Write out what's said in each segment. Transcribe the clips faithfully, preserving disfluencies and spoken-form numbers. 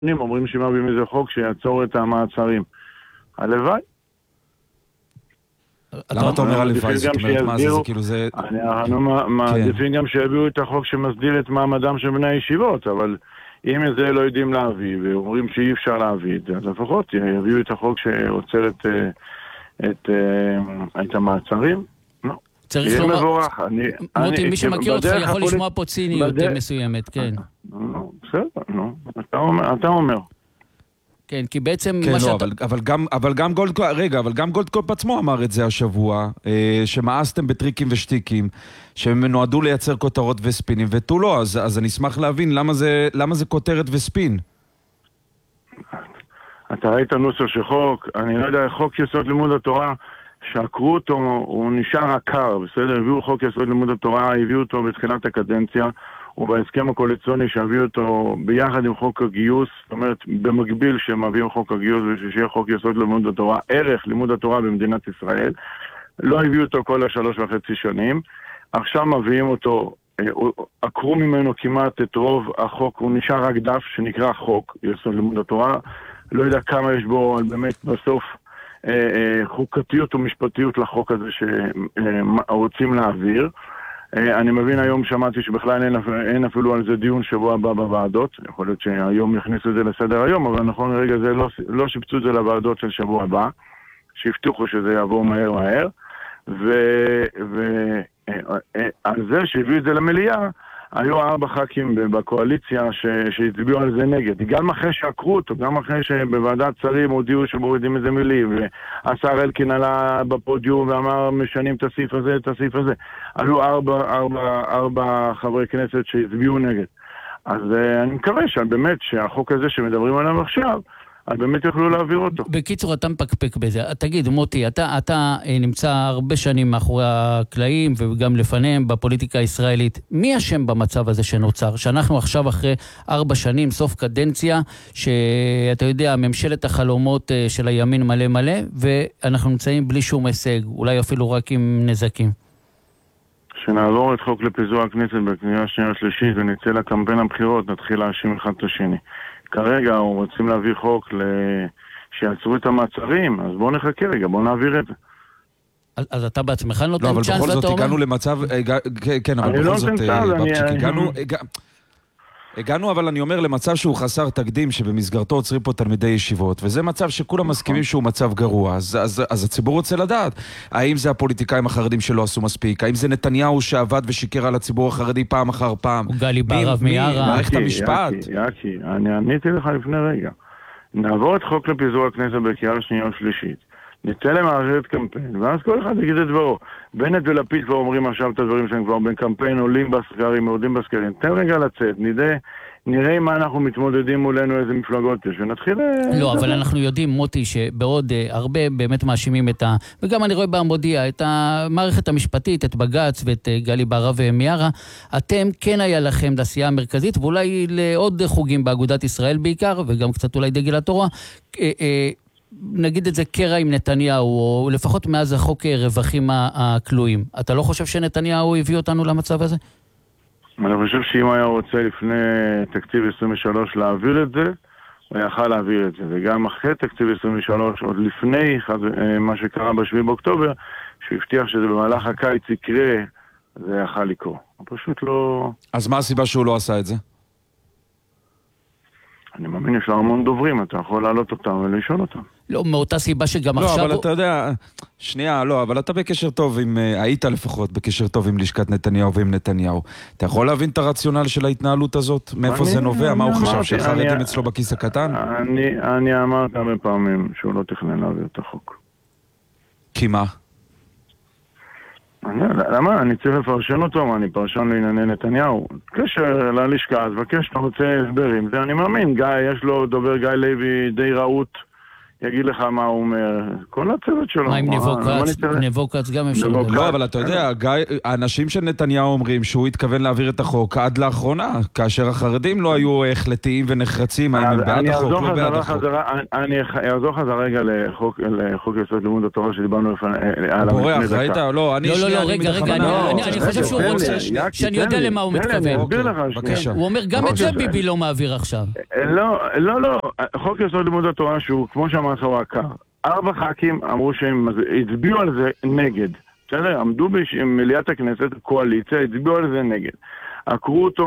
אומרים שמביאים איזה חוק שיעצור את המעצרים. הלוואי. למה אתה אומר הלוואי? זאת אומרת, מה זה? זה כאילו זה... אנחנו מעדיפים גם שיביאו את החוק שמסדיר את מעמדם של בני הישיבות, אבל אם את זה לא יודעים להביא, ואומרים שאי אפשר להביא את זה, אז לפחות יביאו את החוק שעוצר את, את, את המעצרים. לא. צריך לומר... מוטי, מי שמכיר אותך יכול לשמוע פה ציניות מסוימת, כן. בסדר, נו. אתה אומר. כן, כי בעצם... כן, לא, אבל, אבל גם, אבל גם גולדקופ, רגע, אבל גם גולדקופ עצמו אמר את זה השבוע, אה, שמאסתם בטריקים ושטיקים, שהם נועדו לייצר כותרות וספינים, ותו לא, אז, אז אני אשמח להבין למה זה, למה זה כותרת וספין. אתה ראית נוסח של חוק, אני לא יודע, חוק יסוד לימוד התורה, שעקרו אותו, הוא נשאר עקר, בסדר? הביאו חוק יסוד לימוד התורה, הביאו אותו בתחילת הקדנציה, ובהסכם הקואליציוני שהביאו אותו ביחד עם חוק הגיוס, זאת אומרת, במקביל שהם מביאים חוק הגיוס ושיהיה חוק יסוד לימוד התורה, ערך לימוד התורה במדינת ישראל, לא הביאו אותו כל השלוש וחצי שנים, עכשיו מביאים אותו, עקרו ממנו כמעט את רוב החוק, הוא נשאר רק דף שנקרא חוק יסוד לימוד התורה, לא יודע כמה יש בו, אבל באמת בסוף חוקתיות ומשפטיות לחוק הזה שרוצים להעביר. אני מבין היום, שמעתי שבכלל אין, אין אפילו על זה דיון שבוע הבא בוועדות, יכול להיות שהיום יכניסו את זה לסדר היום, אבל נכון רגע זה לא, לא שיפצו את זה לוועדות של שבוע הבא, שהבטיחו שזה יעבור מהר מהר, ועל זה שהביאו את זה למליאה, היו ארבע ח"כים בקואליציה שהצביעו על זה נגד. גם אחרי שעקרו אותו, גם אחרי שבוועדת שרים הודיעו שמורידים את זה מילים, והשר אלקין עלה בפודיום ואמר משנים את הסעיף הזה, את הסעיף הזה. עלו ארבע, ארבע, ארבע חברי כנסת שהצביעו נגד. אז אני מקווה שבאמת שהחוק הזה שמדברים עליו עכשיו, אז באמת יוכלו להעביר אותו. בקיצור, אתה מפקפק בזה. תגיד, מוטי, אתה, אתה נמצא הרבה שנים מאחורי הקלעים, וגם לפניהם בפוליטיקה הישראלית. מי אשם במצב הזה שנוצר? שאנחנו עכשיו אחרי ארבע שנים, סוף קדנציה, שאתה יודע, ממשלת החלומות של הימין מלא מלא, ואנחנו נמצאים בלי שום הישג, אולי אפילו רק עם נזקים. שנעבור את חוק לפיזור הכנסת בקריאה שנייה ושלישית, ונצא לקמפיין הבחירות, נתחיל להאשים אחד את השני. כרגע רוצים להביא חוק שיעצרו את המעצרים, אז בואו נחכה רגע, בואו נעביר את זה. אז אתה בעצמך נותן צ'אנס, ואתה אומר? לא, אבל בכל זאת הגענו למצב, כן, אבל בכל זאת, הגענו... הגענו, אבל אני אומר, למצב שהוא חסר תקדים, שבמסגרתו עוצרים פה תלמידי ישיבות, וזה מצב שכולם מסכימים שהוא מצב גרוע, אז, אז, אז הציבור רוצה לדעת, האם זה הפוליטיקאים החרדים שלא עשו מספיק, האם זה נתניהו שעבד ושיקר על הציבור החרדי פעם אחר פעם, הוא גלי בהרב מיארה, מערכת המשפט. יקי, יקי, אני עניתי לך לפני רגע, נעבור את חוק לפיזור הכנסת בקריאה שנייה ושלישית, נצא למערכת קמפיין, ואז כל אחד יגיד את דברו. בנט ולפיד כבר אומרים עכשיו את הדברים שהם כבר בין קמפיין עולים בסקרים, יורדים בסקרים. תן רגע לצאת, נראה, נראה מה אנחנו מתמודדים מולנו, איזה מפלגות יש, ונתחיל... לא, אבל אנחנו יודעים, מוטי, שבעוד הרבה באמת מאשימים את ה... וגם אני רואה בעמודיה, את המערכת המשפטית, את בג"ץ ואת גלי בהרב ומיארה, אתם כן היה לכם לעשייה המרכזית, ואולי לעוד חוגים באגודת ישראל בעיקר, וגם קצת אולי דגל התורה, נגיד את זה קרע עם נתניהו, או לפחות מאז החוק רווחים הכלואים. אתה לא חושב שנתניהו הביא אותנו למצב הזה? אני חושב שאם היה רוצה לפני תקציב עשרים ושלוש להעביר את זה, הוא יכל להעביר את זה. וגם אחרי תקציב עשרים ושלוש, עוד לפני מה שקרה בשביעי באוקטובר, שהוא הבטיח שזה במהלך הקיץ יקרה, זה יכל לקרות. הוא פשוט לא... אז מה הסיבה שהוא לא עשה את זה? אני מאמין, יש לו המון דוברים, אתה יכול להעלות אותם ולשאול אותם. לא, מאותה סיבה שגם לא, עכשיו... לא, אבל אתה יודע, שנייה, לא, אבל אתה בקשר טוב עם, היית לפחות בקשר טוב עם לשכת נתניהו ועם נתניהו. אתה יכול להבין את הרציונל של ההתנהלות הזאת? מאיפה זה נובע? מה הוא חשב? שחרדים אצלו בכיס הקטן? אני, אני אמרתי הרבה פעמים שהוא לא תכנן להעביר את החוק. כי מה? למה? אני צריך לפרשן אותו, אני פרשן לענייני נתניהו. קשר ללשכה, אז בקש, אתה רוצה הסברים. זה אני מאמין, גיא, יש לו דובר גיא לוי די רעות, יגיד לך מה הוא אומר, כל הצוות שלו. מה עם נבוקץ? גם אפשר... לא, אבל אתה יודע, האנשים של נתניהו אומרים שהוא התכוון להעביר את החוק עד לאחרונה, כאשר החרדים לא היו החלטיים ונחרצים, האם הם בעד החוק, לא בעד החוק. אני אעזור לך רגע לחוק יסוד לימוד התורה שדיברנו על בורח, ראית? לא, אני... לא, לא, לא, רגע, רגע, אני חושב שהוא רוצה שאני יודע למה הוא מתכוון. הוא אומר, גם את זה ביבי לא מעביר עכשיו. לא, לא, לא, חוק יסוד לימוד התורה שהוא, כמו שאמרת, הוא עקר. ארבע ח"כים אמרו שהם הצביעו על זה נגד. בסדר? עמדו במליאת הכנסת, קואליציה, הצביעו על זה נגד. עקרו אותו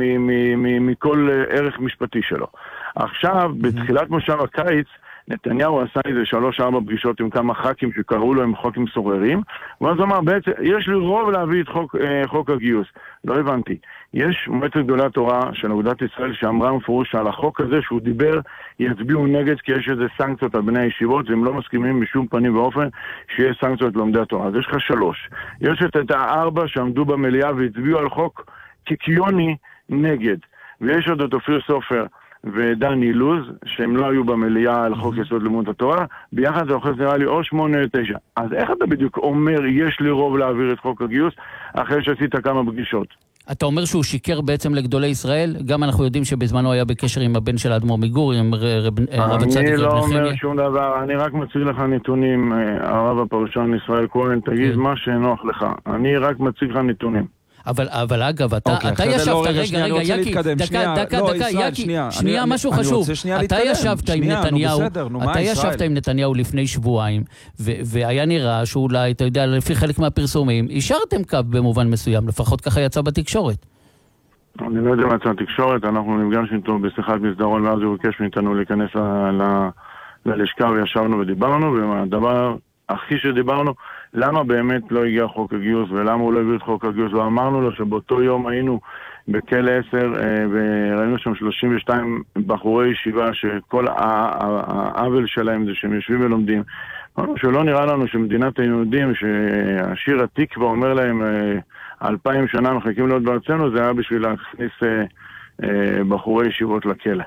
מכל ערך משפטי שלו. עכשיו, בתחילת מושב הקיץ, נתניהו עשה איזה שלוש ארבע פגישות עם כמה ח"כים שקראו לו עם חוקים סוררים, ואז הוא אמר, בעצם, יש לי רוב להביא את חוק, אה, חוק הגיוס. לא הבנתי. יש מועצת גדולי התורה של אגודת ישראל שאמרה מפורש שעל החוק הזה שהוא דיבר, יצביעו נגד כי יש איזה סנקציות על בני הישיבות, והם לא מסכימים בשום פנים ואופן שיהיה סנקציות לומדי התורה. אז יש לך שלוש. יש את הארבע שעמדו במליאה והצביעו על חוק קיקיוני נגד. ויש עוד את אופיר סופר ודני לוז, שהם לא היו במליאה על חוק יסוד לימוד התורה, ביחד זה אוחז נראה לי או שמונה או תשע. אז איך אתה בדיוק אומר, יש לי רוב להעביר את חוק הגיוס, אחרי שעשית כמה פגישות? אתה אומר שהוא שיקר בעצם לגדולי ישראל? גם אנחנו יודעים שבזמנו היה בקשר עם הבן של האדמו"ר מגור, עם רב הצדיק רב נחמיה. אני לא אומר שום דבר, אני רק מציג לך נתונים, הרב הפרשן ישראל כהן, תגיד מה שנוח לך. אני רק מציג לך נתונים. אבל, אבל אגב, אתה, okay, אתה ישבת, לא, רגע, שנייה, רגע, יקי, דקה, שנייה, דקה, לא, דקה, ישראל, יקי, שנייה, שנייה, אני, משהו אני חשוב. אתה ישבת עם שנייה, נתניהו, נו בסדר, נו, אתה ישבת עם נתניהו לפני שבועיים, ו- והיה נראה שאולי, אתה יודע, לפי חלק מהפרסומים, אישרתם קו במובן מסוים, לפחות ככה יצא בתקשורת. אני לא יודע מה יצא בתקשורת, אנחנו נפגשנו איתו בשיחת מסדרון, ואז הוא ביקש מאיתנו להיכנס ל- ל- ללשכה, וישבנו ודיברנו, והדבר הכי שדיברנו, למה באמת לא הגיע חוק הגיוס, ולמה הוא לא הביא את חוק הגיוס, ואמרנו לו שבאותו יום היינו בכלא עשר, וראינו שם שלושים ושתיים בחורי ישיבה, שכל העוול שלהם זה שהם יושבים ולומדים. אמרנו שלא נראה לנו שמדינת היהודים, שהשיר התקווה אומר להם, אלפיים שנה מחכים להיות בארצנו, זה היה בשביל להכניס בחורי ישיבות לכלא.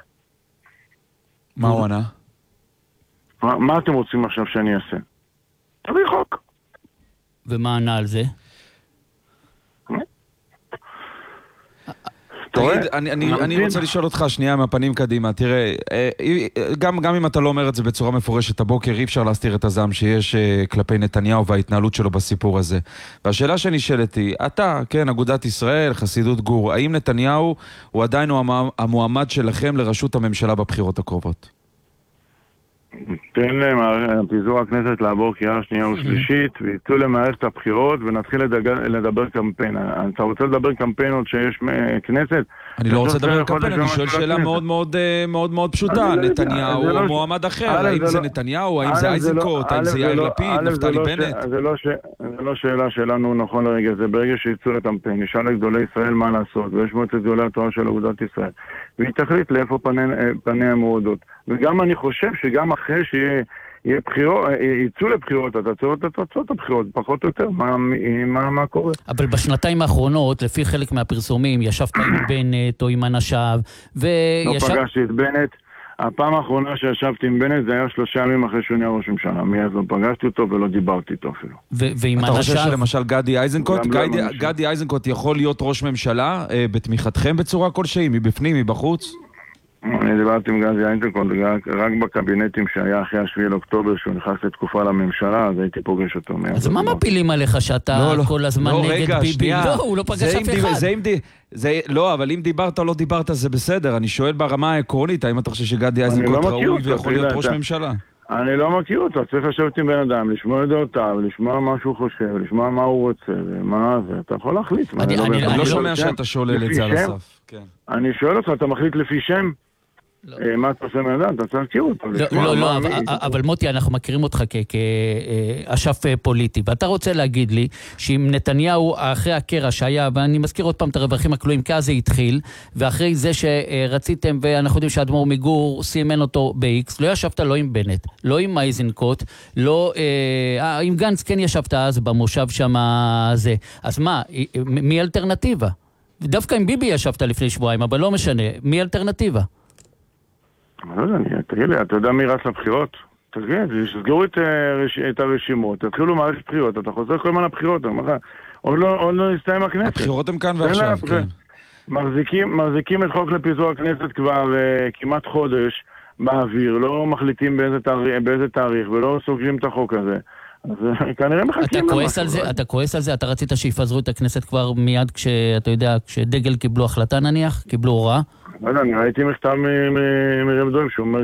מה הוא ענה? מה, מה אתם רוצים עכשיו שאני אעשה? תביא חוק. ומה ענה על זה? תגיד, אני, אני, אני רוצה לשאול אותך שנייה מהפנים קדימה. תראה, גם, גם אם אתה לא אומר את זה בצורה מפורשת הבוקר, אי אפשר להסתיר את הזעם שיש כלפי נתניהו וההתנהלות שלו בסיפור הזה. והשאלה שנשאלת היא, אתה, כן, אגודת ישראל, חסידות גור, האם נתניהו הוא עדיין המועמד שלכם לראשות הממשלה בבחירות הקרובות? תן להם פיזור הכנסת לעבור קריאה שנייה ושלישית, ויצאו למערכת הבחירות ונתחיל לדבר קמפיין. אתה רוצה לדבר קמפיין עוד שיש כנסת? אני לא רוצה לדבר קמפיין, אני שואל שאלה מאוד מאוד מאוד מאוד פשוטה. נתניהו או מועמד אחר, האם זה נתניהו, האם זה איזנקוט, האם זה יאיר לפיד, נפתלי בנט? זה לא שאלה שלנו נכון לרגע, זה ברגע שיצאו לקמפיין, נשאל לגדולי ישראל מה לעשות, ויש מועצת גדולי התורה של אגודת ישראל, והיא תחליט לאיפה פניה המועדות. וגם אני חושב שגם אחרי שיהיה בחירות, יצאו לבחירות, אתה צריך את תוצאות הבחירות, פחות או יותר, מה, מה, מה קורה? אבל בשנתיים האחרונות, לפי חלק מהפרסומים, ישבת עם בנט או עם אנשיו, וישב... לא פגשתי את בנט. הפעם האחרונה שישבתי עם בנט זה היה שלושה ימים אחרי שהוא נהיה ראש ממשלה. מאז לא פגשתי אותו ולא דיברתי איתו אפילו. ועם אנשיו... אתה חושב שלמשל גדי איזנקוט? גדי איזנקוט יכול להיות ראש ממשלה בתמיכתכם בצורה כלשהי, מבפנים, מבחוץ? אני דיברתי עם גדי איזנקוט רק בקבינטים שהיה אחרי השביעי לאוקטובר שהוא נכנס לתקופה לממשלה, אז הייתי פוגש אותו. אז מה מפילים עליך שאתה כל הזמן נגד ביבי? לא, הוא לא פגש אף אחד. לא, אבל אם דיברת או לא דיברת זה בסדר. אני שואל ברמה העקרונית, האם אתה חושב שגדי איזנקוט ראוי ויכול להיות ראש ממשלה? אני לא מכיר אותו, צריך לשבת עם בן אדם, לשמוע את דעותיו, לשמוע מה שהוא חושב, לשמוע מה הוא רוצה, ומה זה, אתה יכול להחליט. אני לא שומע שאתה שולל את זה על הסף. אני שואל אותך, אתה מחליט לפי שם? מה אתה עושה מהדעת? אתה צריך להכיר אותו. לא, לא, אבל מוטי, אנחנו מכירים אותך כאשף פוליטי, ואתה רוצה להגיד לי שאם נתניהו אחרי הקרע שהיה, ואני מזכיר עוד פעם את הרווחים הכלואים, כי אז זה התחיל, ואחרי זה שרציתם, ואנחנו יודעים שהאדמו"ר מגור סימן אותו ב-X, לא ישבת לא עם בנט, לא עם איזנקוט, לא... עם גנץ כן ישבת אז במושב שם הזה. אז מה, מי אלטרנטיבה? דווקא עם ביבי ישבת לפני שבועיים, אבל לא משנה, מי אלטרנטיבה? אני לא יודע, תגיד לי, אתה יודע מי רץ לבחירות? תגיד, שסגרו את, את הרשימות, תתחילו מערכת בחירות, אתה חוזר כל הזמן לבחירות, עוד לא, עוד לא נסתיים הכנסת. הבחירות הם כאן ועכשיו, כן. מחזיקים, מחזיקים את חוק לפיזור הכנסת כבר uh, כמעט חודש באוויר, לא מחליטים באיזה תאריך, באיזה תאריך ולא סוגרים את החוק הזה. אז כנראה מחכים. אתה כועס על זה? אתה כועס על זה? אתה רצית שיפזרו את הכנסת כבר מיד כשאתה יודע, כשדגל קיבלו החלטה נניח? קיבלו הוראה? לא יודע, אני ראיתי מכתב מרמזורים שאומר